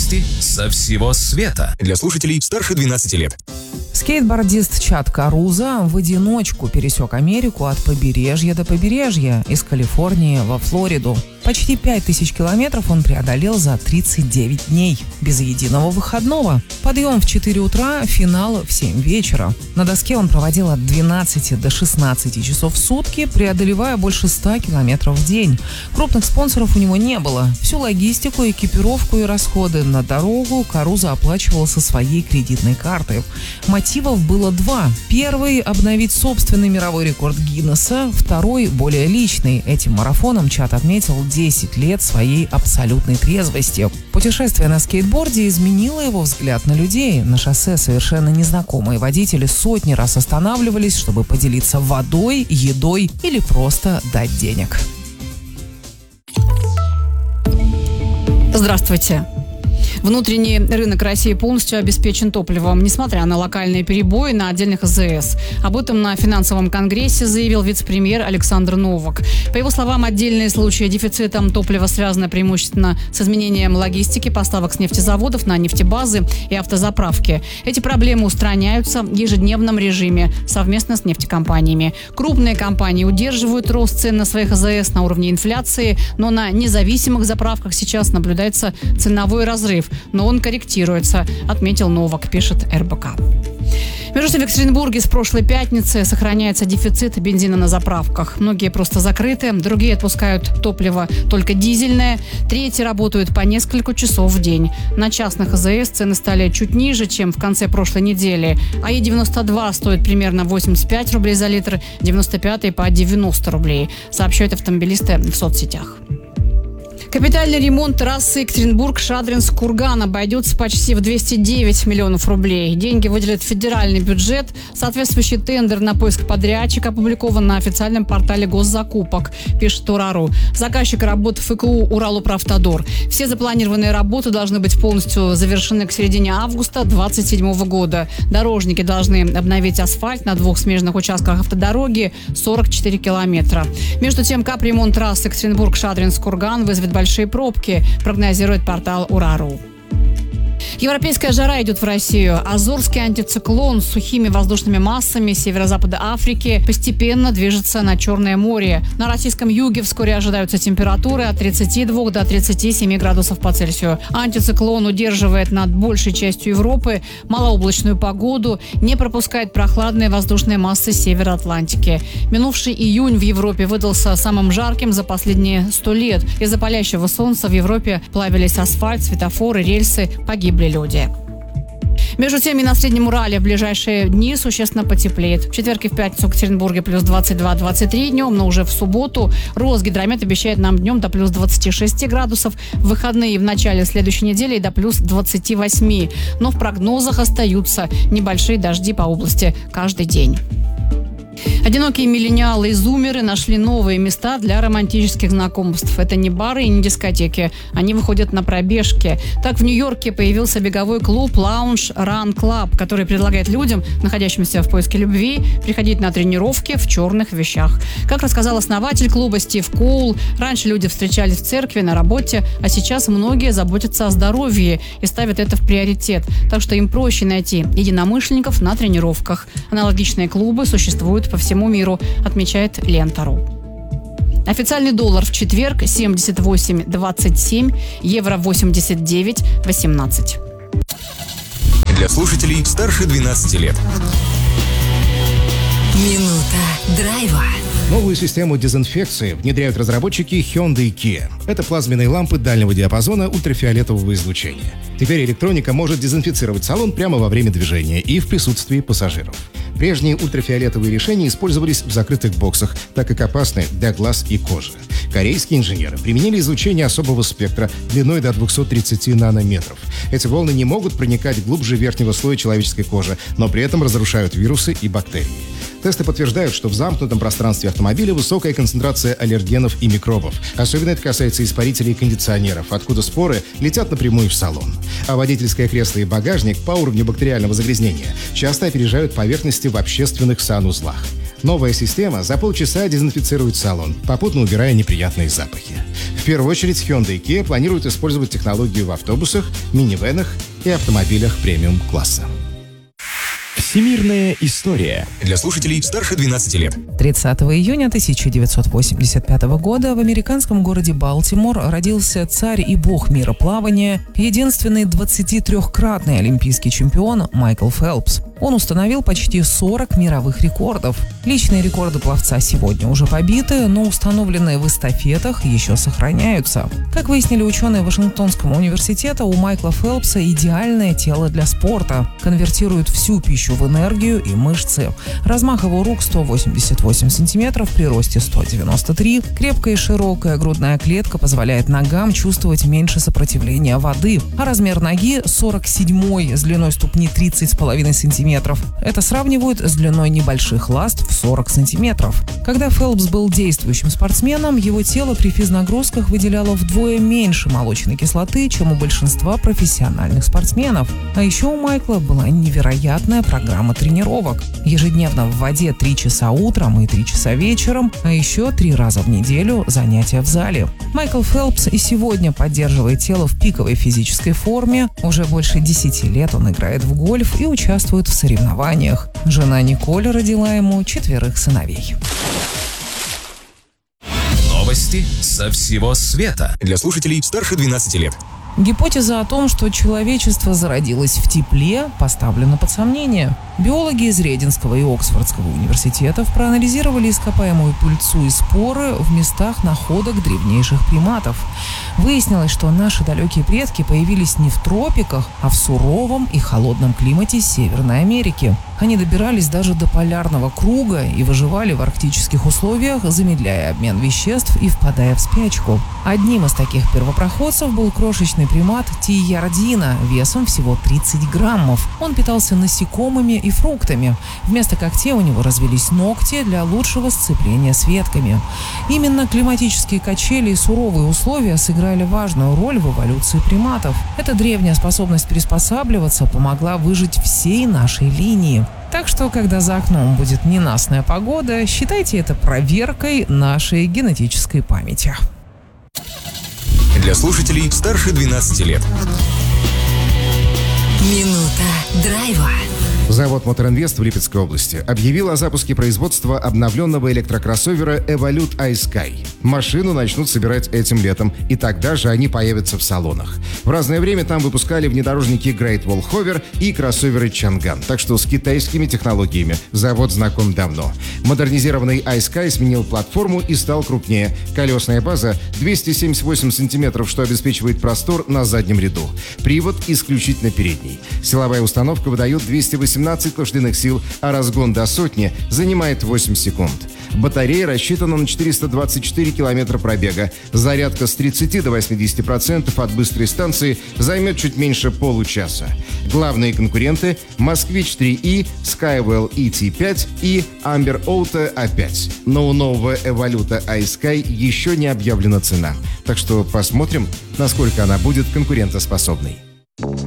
Новости со всего света. Для слушателей старше 12 лет. Скейтбордист Чад Каруза в одиночку пересек Америку от побережья до побережья, из Калифорнии во Флориду. Почти 5000 километров он преодолел за 39 дней, без единого выходного. Подъем в 4 утра, финал в 7 вечера. На доске он проводил от 12 до 16 часов в сутки, преодолевая больше 100 километров в день. Крупных спонсоров у него не было. Всю логистику, экипировку и расходы на дорогу Каруза оплачивал со своей кредитной карты. Мотивов было два. Первый – обновить собственный мировой рекорд Гиннесса. Второй – более личный. Этим марафоном Чад отметил 10 лет своей абсолютной трезвости. Путешествие на скейтборде изменило его взгляд на людей. На шоссе совершенно незнакомые водители сотни раз останавливались, чтобы поделиться водой, едой или просто дать денег. Здравствуйте. Внутренний рынок России полностью обеспечен топливом, несмотря на локальные перебои на отдельных АЗС. Об этом на финансовом конгрессе заявил вице-премьер Александр Новак. По его словам, отдельные случаи дефицита топлива связаны преимущественно с изменением логистики поставок с нефтезаводов на нефтебазы и автозаправки. Эти проблемы устраняются в ежедневном режиме совместно с нефтекомпаниями. Крупные компании удерживают рост цен на своих АЗС на уровне инфляции, но на независимых заправках сейчас наблюдается ценовой разрыв. Но он корректируется, отметил Новак, пишет РБК. Между тем, в Екатеринбурге с прошлой пятницы сохраняется дефицит бензина на заправках. Многие просто закрыты, другие отпускают топливо только дизельное, третьи работают по несколько часов в день. На частных АЗС цены стали чуть ниже, чем в конце прошлой недели. АЕ-92 стоит примерно 85 рублей за литр, 95 по 90 рублей, сообщают автомобилисты в соцсетях. Капитальный ремонт трассы Екатеринбург-Шадринск-Курган обойдется почти в 209 миллионов рублей. Деньги выделит федеральный бюджет. Соответствующий тендер на поиск подрядчика опубликован на официальном портале госзакупок, пишет Урару. Заказчик работ ФКУ «Уралуправтодор». Все запланированные работы должны быть полностью завершены к середине августа 2027 года. Дорожники должны обновить асфальт на 2 смежных участках автодороги 44 километра. Между тем, капремонт трассы Екатеринбург-Шадринск-Курган вызовет большие пробки, прогнозирует портал Урару. Европейская жара идет в Россию. Азорский антициклон с сухими воздушными массами северо-запада Африки постепенно движется на Черное море. На российском юге вскоре ожидаются температуры от 32 до 37 градусов по Цельсию. Антициклон удерживает над большей частью Европы малооблачную погоду, не пропускает прохладные воздушные массы севера Атлантики. Минувший июнь в Европе выдался самым жарким за последние 100 лет. Из-за палящего солнца в Европе плавились асфальт, светофоры, рельсы, погибли люди. Между тем и на Среднем Урале в ближайшие дни существенно потеплеет. В четверг и в пятницу в Екатеринбурге плюс 22-23 днем, но уже в субботу Росгидромет обещает нам днем до плюс 26 градусов, в выходные в начале следующей недели до плюс 28. Но в прогнозах остаются небольшие дожди по области каждый день. Одинокие миллениалы и зумеры нашли новые места для романтических знакомств. Это не бары и не дискотеки. Они выходят на пробежки. Так в Нью-Йорке появился беговой клуб Lounge Run Club, который предлагает людям, находящимся в поиске любви, приходить на тренировки в черных вещах. Как рассказал основатель клуба Стив Коул, раньше люди встречались в церкви, на работе, а сейчас многие заботятся о здоровье и ставят это в приоритет. Так что им проще найти единомышленников на тренировках. Аналогичные клубы существуют по всему миру, отмечает Лента.ру. Официальный доллар в четверг 78.27, евро 89.18. Для слушателей старше 12 лет. Минута драйва. Новую систему дезинфекции внедряют разработчики Hyundai и Kia. Это плазменные лампы дальнего диапазона ультрафиолетового излучения. Теперь электроника может дезинфицировать салон прямо во время движения и в присутствии пассажиров. Прежние ультрафиолетовые решения использовались в закрытых боксах, так как опасны для глаз и кожи. Корейские инженеры применили излучение особого спектра длиной до 230 нанометров. Эти волны не могут проникать глубже верхнего слоя человеческой кожи, но при этом разрушают вирусы и бактерии. Тесты подтверждают, что в замкнутом пространстве автомобиля высокая концентрация аллергенов и микробов. Особенно это касается испарителей и кондиционеров, откуда споры летят напрямую в салон. А водительское кресло и багажник по уровню бактериального загрязнения часто опережают поверхности в общественных санузлах. Новая система за полчаса дезинфицирует салон, попутно убирая неприятные запахи. В первую очередь Hyundai и Kia планируют использовать технологию в автобусах, минивенах и автомобилях премиум-класса. Всемирная история. Для слушателей старше 12 лет. 30 июня 1985 года в американском городе Балтимор родился царь и бог мира плавания, единственный 23-кратный олимпийский чемпион Майкл Фелпс. Он установил почти 40 мировых рекордов. Личные рекорды пловца сегодня уже побиты, но установленные в эстафетах еще сохраняются. Как выяснили ученые Вашингтонского университета, у Майкла Фелпса идеальное тело для спорта. Конвертирует всю пищу в энергию и мышцы. Размах его рук 188 сантиметров при росте 193. Крепкая и широкая грудная клетка позволяет ногам чувствовать меньше сопротивления воды. А размер ноги 47 с длиной ступни 30,5 сантиметров. Это сравнивают с длиной небольших ласт в 40 сантиметров. Когда Фелпс был действующим спортсменом, его тело при физнагрузках выделяло вдвое меньше молочной кислоты, чем у большинства профессиональных спортсменов. А еще у Майкла была невероятная программа тренировок. Ежедневно в воде 3 часа утром и 3 часа вечером, а еще 3 раза в неделю занятия в зале. Майкл Фелпс и сегодня поддерживает тело в пиковой физической форме. Уже больше 10 лет он играет в гольф и участвует в соревнованиях. Жена Николь родила ему 4 сыновей. Новости со всего света. Для слушателей старше 12 лет. Гипотеза о том, что человечество зародилось в тепле, поставлена под сомнение. Биологи из Рейдинского и Оксфордского университетов проанализировали ископаемую пыльцу и споры в местах находок древнейших приматов. Выяснилось, что наши далекие предки появились не в тропиках, а в суровом и холодном климате Северной Америки. Они добирались даже до полярного круга и выживали в арктических условиях, замедляя обмен веществ и впадая в спячку. Одним из таких первопроходцев был крошечный примат Тиярдина весом всего 30 граммов. Он питался насекомыми и фруктами. Вместо когтей у него развились ногти для лучшего сцепления с ветками. Именно климатические качели и суровые условия сыграли важную роль в эволюции приматов. Эта древняя способность приспосабливаться помогла выжить всей нашей линии. Так что, когда за окном будет ненастная погода, считайте это проверкой нашей генетической памяти. Для слушателей старше 12 лет. Минута драйва. Завод «Моторинвест» в Липецкой области объявил о запуске производства обновленного электрокроссовера Evolute iSky. Машину начнут собирать этим летом, и тогда же они появятся в салонах. В разное время там выпускали внедорожники Great Wall Hover и кроссоверы Чанган, так что с китайскими технологиями завод знаком давно. Модернизированный iSky сменил платформу и стал крупнее. Колесная база 278 сантиметров, что обеспечивает простор на заднем ряду. Привод исключительно передний. Силовая установка выдает 218 лошадиных сил, а разгон до сотни занимает 8 секунд. Батарея рассчитана на 424 километра пробега. Зарядка с 30 до 80% от быстрой станции займет чуть меньше получаса. Главные конкуренты – Москвич-3i, Skywell ET5 и Amber Auto A5. Но у нового Evolute iSky еще не объявлена цена. Так что посмотрим, насколько она будет конкурентоспособной.